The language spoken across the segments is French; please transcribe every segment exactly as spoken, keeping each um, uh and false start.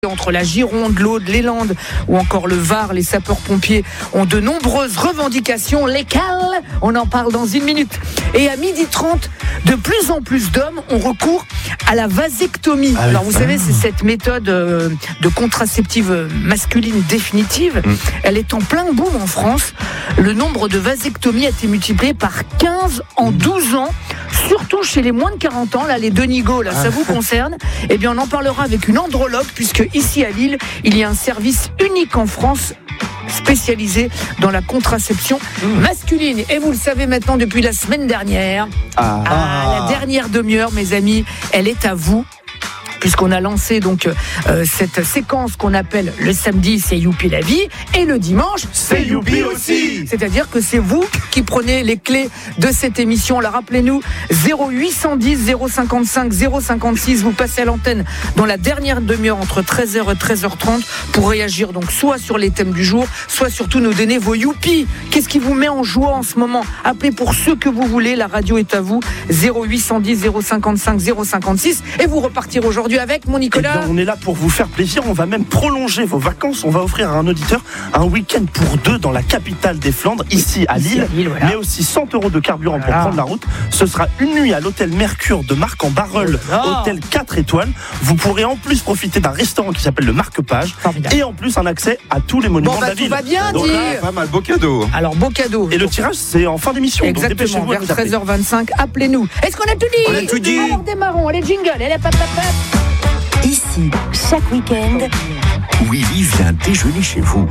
Entre la Gironde, l'Aude, les Landes ou encore le Var, les sapeurs-pompiers ont de nombreuses revendications. Lesquelles ? On en parle dans une minute. Et à midi trente, de plus en plus d'hommes ont recours à la vasectomie. Ah oui. Alors vous savez, c'est cette méthode de contraceptive masculine définitive. Mmh. Elle est en plein boom en France. Le nombre de vasectomies a été multiplié par quinze en douze ans. Surtout chez les moins de quarante ans, là, les Denigo, là, ça vous concerne. Eh bien, on en parlera avec une andrologue, puisque ici à Lille, il y a un service unique en France spécialisé dans la contraception masculine. Et vous le savez maintenant depuis la semaine dernière, ah. Ah, la dernière demi-heure, mes amis, elle est à vous. Puisqu'on a lancé donc euh, cette séquence qu'on appelle le samedi, c'est Youpi la vie, et le dimanche, c'est Youpi aussi. C'est-à-dire que c'est vous qui prenez les clés de cette émission. Alors rappelez-nous, zéro huit cent dix, zéro cinquante-cinq, zéro cinquante-six, vous passez à l'antenne dans la dernière demi-heure entre treize heures et treize heures trente pour réagir donc soit sur les thèmes du jour, soit surtout nous donner vos Youpi. Qu'est-ce qui vous met en joie en ce moment ? Appelez pour ceux que vous voulez, la radio est à vous, zéro huit cent dix, zéro cinquante-cinq, zéro cinquante-six, et vous repartirez aujourd'hui avec mon Nicolas. Eh bien, on est là pour vous faire plaisir. On va même prolonger vos vacances. On va offrir à un auditeur un week-end pour deux dans la capitale des Flandres, ici à Lille, ici à Lille voilà. Mais aussi cent euros de carburant voilà. pour prendre la route. Ce sera une nuit à l'hôtel Mercure de Marc en Barreul, voilà. hôtel quatre étoiles. Vous pourrez en plus profiter d'un restaurant qui s'appelle le Marque-Page et en plus un accès à tous les monuments bon, bah, de la ville. Tout va bien donc, dire. là, pas mal, beau cadeau. Alors beau cadeau. Et le tirage c'est en fin d'émission. Exactement. Vers treize heures vingt-cinq. Appelez-nous. Est-ce qu'on a tout dit ? On a tout dit. Alors démarrons. Allez jingle. Allez pap pap pap. Ici, chaque week-end, Willy vient déjeuner chez vous.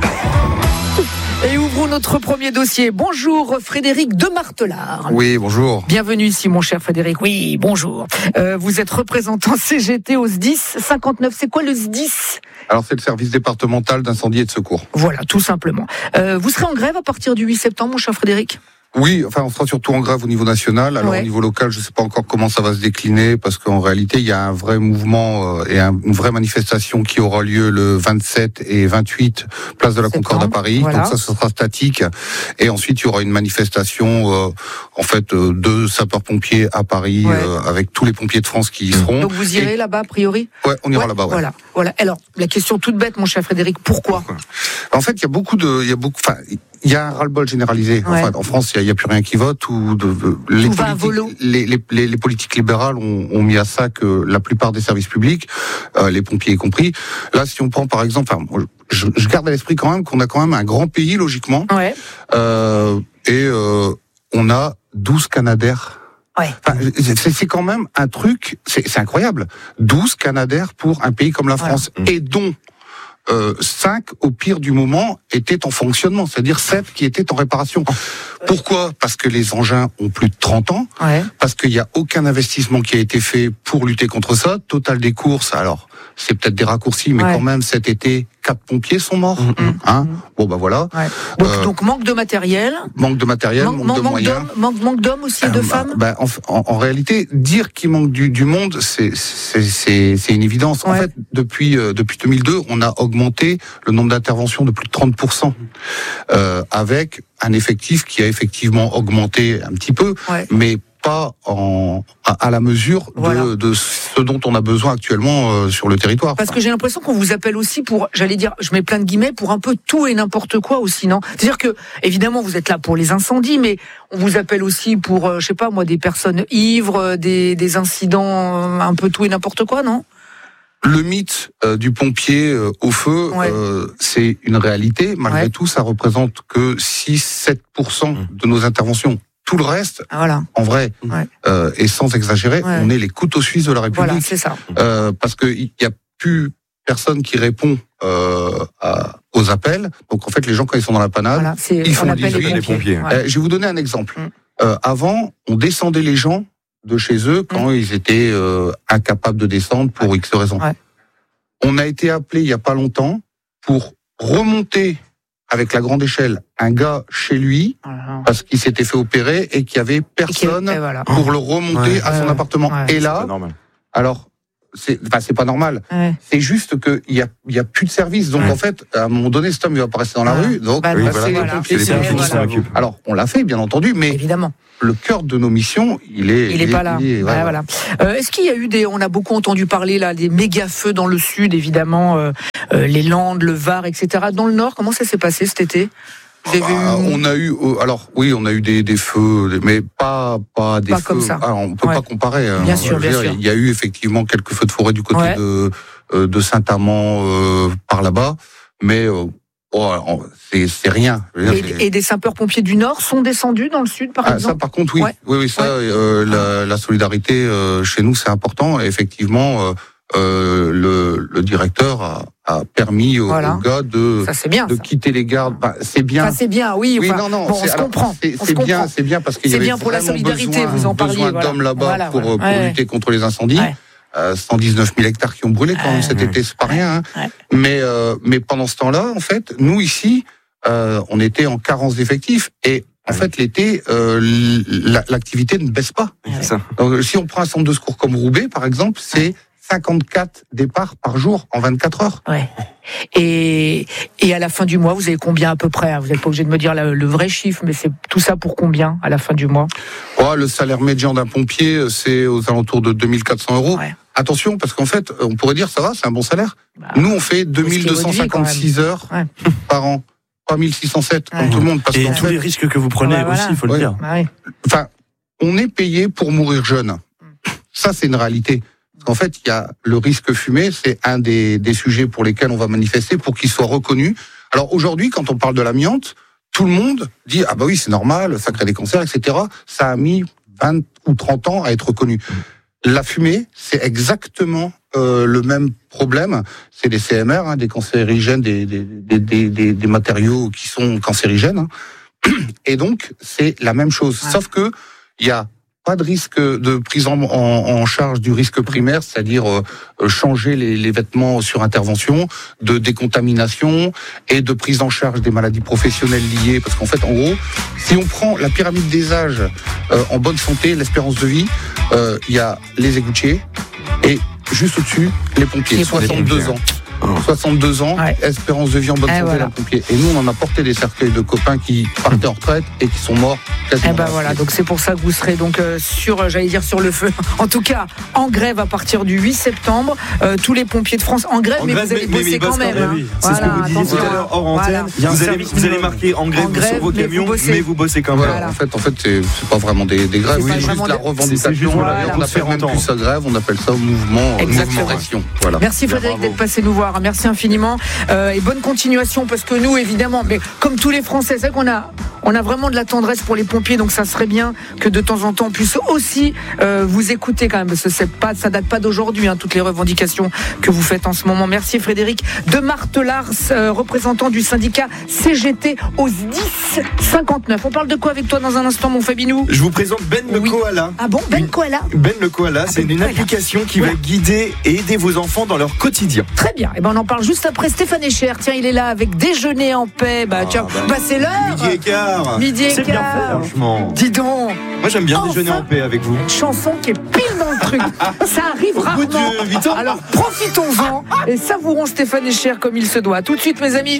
Et ouvrons notre premier dossier. Bonjour Frédéric de Martelard. Oui, bonjour. Bienvenue ici mon cher Frédéric. Oui, bonjour. Euh, vous êtes représentant C G T au S D I S cinquante-neuf. C'est quoi le S D I S ? Alors c'est le service départemental d'incendie et de secours. Voilà, tout simplement. Euh, vous serez en grève à partir du huit septembre, mon cher Frédéric ? Oui, enfin on sera surtout en grève au niveau national. Alors ouais. au niveau local, je ne sais pas encore comment ça va se décliner parce qu'en réalité, il y a un vrai mouvement euh, et un, une vraie manifestation qui aura lieu le vingt-sept et vingt-huit, place de la Septembre, Concorde à Paris. Voilà. Donc ça, ce sera statique. Et ensuite, il y aura une manifestation euh, en fait euh, de sapeurs-pompiers à Paris ouais. euh, avec tous les pompiers de France qui y seront. Donc vous irez et... là-bas a priori ? Ouais, on ira ouais, là-bas. Ouais. Voilà, voilà. Alors la question toute bête, mon cher Frédéric, pourquoi ? En fait, il y a beaucoup de, il y a beaucoup, enfin. Il y a un ras-le-bol généralisé. Ouais. Enfin, en France, il n'y a, a plus rien qui vote. Ou de, de, les, politiques, les, les, les, les politiques libérales ont, ont mis à ça que la plupart des services publics, euh, les pompiers y compris. Là, si on prend par exemple, enfin, je, je garde à l'esprit quand même qu'on a quand même un grand pays, logiquement. Ouais. Euh, et euh, on a douze Canadaires. Ouais. Enfin, c'est, c'est quand même un truc, c'est, c'est incroyable. douze Canadaires pour un pays comme la France. Ouais. Et dont Euh, cinq, au pire du moment, étaient en fonctionnement, c'est-à-dire sept qui étaient en réparation. Pourquoi ? Parce que les engins ont plus de trente ans, ouais. parce qu'il n'y a aucun investissement qui a été fait pour lutter contre ça. Total des courses, alors c'est peut-être des raccourcis, mais ouais. quand même cet été, quatre pompiers sont morts. Mmh, hein mmh. Bon bah voilà. Ouais. Donc, euh, donc manque de matériel. Manque de matériel, manque, manque de manque moyens. D'hommes, manque, manque d'hommes aussi, euh, de bah, femmes. Bah, en, en, en réalité, dire qu'il manque du, du monde, c'est, c'est, c'est, c'est une évidence. Ouais. En fait, depuis euh, depuis deux mille deux, on a augmenté le nombre d'interventions de plus de trente pour cent, euh, avec un effectif qui a effectivement augmenté un petit peu, ouais. mais pas en, à, à la mesure de, voilà. de ce dont on a besoin actuellement euh, sur le territoire. Parce que j'ai l'impression qu'on vous appelle aussi pour, j'allais dire, je mets plein de guillemets, pour un peu tout et n'importe quoi aussi, non ? C'est-à-dire que, évidemment, vous êtes là pour les incendies, mais on vous appelle aussi pour, euh, je sais pas moi, des personnes ivres, des, des incidents, euh, un peu tout et n'importe quoi, non ? Le mythe euh, du pompier euh, au feu, ouais. euh, c'est une réalité. Malgré ouais. tout, ça représente que six à sept pour cent de nos interventions. Tout le reste, ah, voilà. en vrai, ouais. euh, et sans exagérer, ouais. on est les couteaux suisses de la République. Voilà, c'est ça. Euh, parce qu'il n'y a plus personne qui répond euh, à, aux appels. Donc en fait, les gens, quand ils sont dans la panade, voilà, ils font les pompiers. Les pompiers. Ouais. Euh, je vais vous donner un exemple. Mm. Euh, avant, on descendait les gens de chez eux quand mmh. ils étaient euh, incapables de descendre pour ouais. X raisons. Ouais. On a été appelé il y a pas longtemps pour remonter avec la grande échelle un gars chez lui mmh. parce qu'il s'était fait opérer et qu'il y avait personne et voilà. pour le remonter ouais. à son ouais. appartement. Ouais. Et là, alors c'est, enfin, c'est pas normal. Ouais. C'est juste que il y a, il y a plus de service. Donc, ouais. en fait, à un moment donné, cet homme, il va pas rester dans la ouais. rue. Donc, bah, oui, bah, voilà, c'est, les voilà. pompiers, c'est, c'est les pompiers voilà. qui s'en occupent. Alors, on l'a fait, bien entendu, mais évidemment. le cœur de nos missions, il est. Il n'est pas là. Il est, ouais, ouais, voilà. Euh, est-ce qu'il y a eu des, on a beaucoup entendu parler là, des méga feux dans le sud, évidemment, euh, euh, les Landes, le Var, et cetera. Dans le Nord, comment ça s'est passé cet été? Vous avez ah, eu... On a eu, alors oui, on a eu des, des feux, mais pas pas des pas feux. Comme ça. Ah, on peut ouais. pas comparer. Bien hein. sûr, bien dire, sûr. Il y a eu effectivement quelques feux de forêt du côté ouais. de euh, de Saint-Amand euh, par là-bas, mais euh, oh, c'est c'est rien. Dire, et, c'est... et des sapeurs-pompiers du Nord sont descendus dans le sud, par ah, exemple. Ça, par contre, oui, ouais. oui, oui, ça, ouais. euh, la, la solidarité euh, chez nous, c'est important. Et effectivement. Euh, Euh, le, le directeur a, a permis aux, voilà. aux gars de, ça, c'est bien, de ça. quitter les gardes. Bah, c'est bien. Enfin, c'est bien, oui. oui enfin, non, non, bon, on se alors, comprend. C'est, on c'est se bien, comprend. c'est bien parce qu'il c'est y avait bien pour la solidarité. besoin, vous en parliez. besoin voilà. d'hommes là-bas voilà, pour, voilà. pour ouais. lutter contre les incendies. Ouais. Euh, cent dix-neuf mille hectares qui ont brûlé quand même ouais. cet été, c'est pas rien. Hein. Ouais. Mais euh, mais pendant ce temps-là, en fait, nous ici, euh, on était en carence d'effectifs et en fait, l'été, euh, l'activité ne baisse pas. Ouais. Ça. Donc, si on prend un centre de secours comme Roubaix, par exemple, c'est cinquante-quatre départs par jour en vingt-quatre heures. Ouais. Et, et à la fin du mois, vous avez combien à peu près? Vous n'êtes pas obligé de me dire le, le vrai chiffre, mais c'est tout ça pour combien à la fin du mois? Oh, le salaire médian d'un pompier, c'est aux alentours de deux mille quatre cents euros. Ouais. Attention, parce qu'en fait, on pourrait dire ça va, c'est un bon salaire. Bah, nous, on fait deux mille deux cent cinquante-six heures ouais. par an. trois mille six cent sept, ouais. comme tout le monde. Parce et qu'en tous fait, les risques que vous prenez ah bah aussi, il voilà. faut le ouais. dire. Bah oui. Enfin, on est payé pour mourir jeune. Ça, c'est une réalité. Parce qu'en fait, il y a le risque fumé, c'est un des, des sujets pour lesquels on va manifester pour qu'il soit reconnu. Alors aujourd'hui, quand on parle de l'amiante, tout le monde dit « Ah bah oui, c'est normal, ça crée des cancers, et cetera » Ça a mis vingt ou trente ans à être reconnu. La fumée, c'est exactement euh, le même problème. C'est des C M R, hein, des cancérigènes, des, des, des, des, des, des matériaux qui sont cancérigènes. Hein. Et donc, c'est la même chose. Ouais. Sauf que il y a pas de risque de prise en, en, en charge du risque primaire, c'est-à-dire euh, changer les, les vêtements sur intervention, de décontamination et de prise en charge des maladies professionnelles liées. Parce qu'en fait, en gros, si on prend la pyramide des âges euh, en bonne santé, l'espérance de vie, il euh, y a les égoutiers et juste au-dessus, les pompiers, les soixante-deux ans. soixante-deux ans, ouais. espérance de vie en bonne et santé, voilà. la pompier. Et nous, on en a porté des cercueils de copains qui partaient en retraite et qui sont morts. Et ben voilà, donc c'est pour ça que vous serez donc euh, sur, j'allais dire sur le feu. En tout cas, en grève à partir du huit septembre. Euh, tous les pompiers de France en grève, en mais grève, vous allez mais, bosser mais quand même. Hein. Oui. Voilà, c'est ce que vous disiez tout à l'heure hors antenne. Voilà. Vous, allez, vous allez marquer en grève, en grève sur vos camions, mais vous, mais vous bossez quand même. Voilà. En fait, en fait, c'est, c'est pas vraiment des, des grèves, c'est, c'est juste la revendication. Voilà. On appelle même plus ça grève, on appelle ça mouvement, mouvement d'action. Voilà. Merci Frédéric d'être passé nous voir. Merci infiniment. Euh, et bonne continuation parce que nous évidemment mais comme tous les Français c'est vrai qu'on a on a vraiment de la tendresse pour les pompiers donc ça serait bien que de temps en temps on puisse aussi euh, vous écouter quand même parce que c'est pas, ça date pas d'aujourd'hui hein, toutes les revendications que vous faites en ce moment. Merci Frédéric de Martelars, euh, représentant du syndicat C G T au dix cinquante-neuf. On parle de quoi avec toi dans un instant mon Fabinou? Je vous présente Ben le oui. Koala. Ah bon, Ben Koala? Ben le Koala, ah, c'est ben une koala. application qui ouais. va guider et aider vos enfants dans leur quotidien. Très bien, et ben on en parle juste après Stéphane Echer. Tiens, il est là avec Déjeuner en paix. Bah, ah, tiens, bah, bah c'est l'heure. Midi et quart. Midi et c'est quart. Bien fait, franchement. Dis donc. Moi, j'aime bien enfin, Déjeuner en paix avec vous. Une chanson qui est pile dans le truc. Ça arrive rarement. Alors, profitons-en et savourons Stéphane Echer comme il se doit. Tout de suite, mes amis.